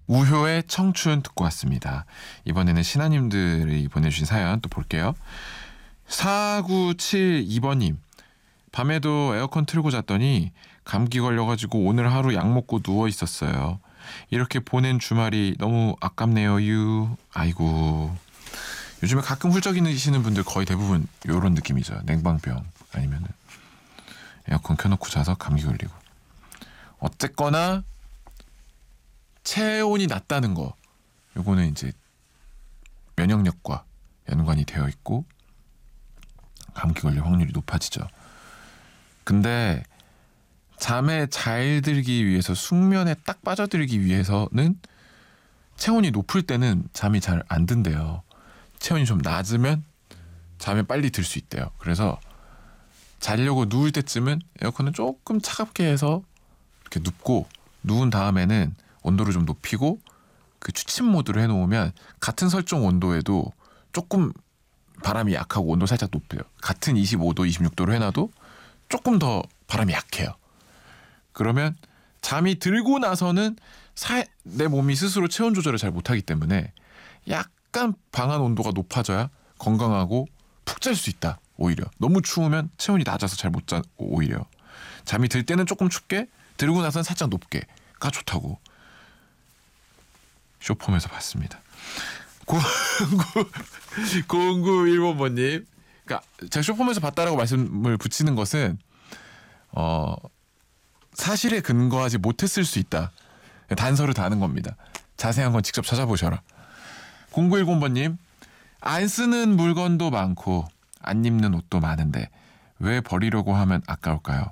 우효의 청춘 듣고 왔습니다. 이번에는 신하님들이 보내주신 사연 또 볼게요. 4972번님, 밤에도 에어컨 틀고 잤더니 감기 걸려가지고 오늘 하루 약 먹고 누워 있었어요. 이렇게 보낸 주말이 너무 아깝네요. 아이고, 요즘에 가끔 훌쩍이시는 분들 거의 대부분 이런 느낌이죠. 냉방병 아니면은 에어컨 켜놓고 자서 감기 걸리고. 어쨌거나 체온이 낮다는 거, 요거는 이제 면역력과 연관이 되어 있고 감기 걸릴 확률이 높아지죠. 근데 잠에 잘 들기 위해서, 숙면에 딱 빠져들기 위해서는 체온이 높을 때는 잠이 잘 안 든대요. 체온이 좀 낮으면 잠에 빨리 들 수 있대요. 그래서 자려고 누울 때쯤은 에어컨을 조금 차갑게 해서 이렇게 눕고, 누운 다음에는 온도를 좀 높이고 그 추침 모드로 해놓으면 같은 설정 온도에도 조금 바람이 약하고 온도 살짝 높여요. 같은 25도, 26도로 해놔도 조금 더 바람이 약해요. 그러면 잠이 들고 나서는 내 몸이 스스로 체온 조절을 잘 못하기 때문에 약간 방안 온도가 높아져야 건강하고 푹 잘 수 있다. 오히려 너무 추우면 체온이 낮아서 잘 못 자. 오히려 잠이 들 때는 조금 춥게, 들고 나서는 살짝 높게가 좋다고 쇼폼에서 봤습니다. 0915번님, 그러니까 제가 쇼폼에서 봤다라고 말씀을 붙이는 것은 사실에 근거하지 못했을 수 있다, 단서를 다는 겁니다. 자세한 건 직접 찾아보셔라. 0910번님, 안 쓰는 물건도 많고 안 입는 옷도 많은데 왜 버리려고 하면 아까울까요?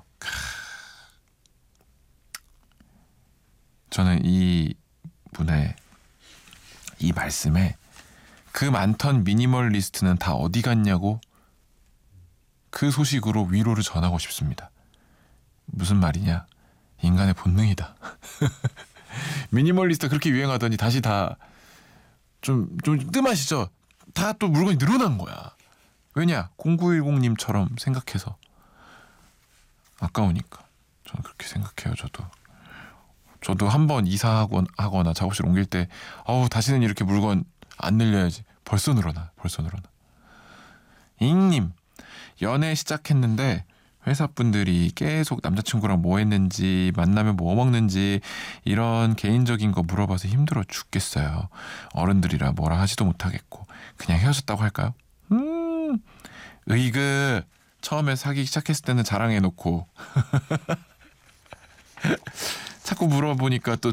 저는 이 분의 이 말씀에 그 많던 미니멀리스트는 다 어디 갔냐고, 그 소식으로 위로를 전하고 싶습니다. 무슨 말이냐? 인간의 본능이다. 미니멀리스트 그렇게 유행하더니 다시 다 좀 뜸하시죠? 다 또 물건이 늘어난 거야. 왜냐? 0910님처럼 생각해서. 아까우니까. 저는 그렇게 생각해요. 저도 한번 이사하거나 작업실 옮길 때 다시는 이렇게 물건 안 늘려야지. 벌써 늘어나. 잉님, 연애 시작했는데 회사분들이 계속 남자친구랑 뭐 했는지, 만나면 뭐 먹는지 이런 개인적인 거 물어봐서 힘들어 죽겠어요. 어른들이라 뭐라 하지도 못하겠고 그냥 헤어졌다고 할까요? 으이그, 처음에 사귀기 시작했을 때는 자랑해놓고 자꾸 물어보니까 또